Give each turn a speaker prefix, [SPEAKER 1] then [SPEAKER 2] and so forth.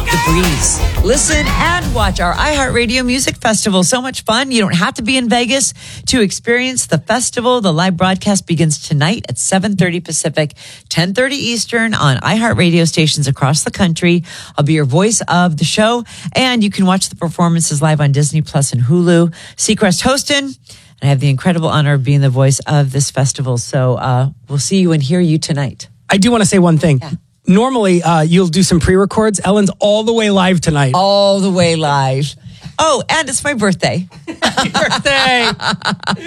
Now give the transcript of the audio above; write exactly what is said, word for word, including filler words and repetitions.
[SPEAKER 1] The Breeze. Listen and watch our iHeartRadio Music Festival. So much fun. You don't have to be in Vegas to experience the festival. The live broadcast begins tonight at seven thirty Pacific, ten thirty Eastern on iHeartRadio stations across the country. I'll be your voice of the show, and you can watch the performances live on Disney Plus and Hulu. Seacrest hosting, and I have the incredible honor of being the voice of this festival. So uh, we'll see you and hear you tonight.
[SPEAKER 2] I do want to say one thing. Yeah. Normally, uh, you'll do some pre-records. Ellen's all the way live tonight.
[SPEAKER 1] All the way live. Oh, and it's my birthday.
[SPEAKER 2] Happy birthday.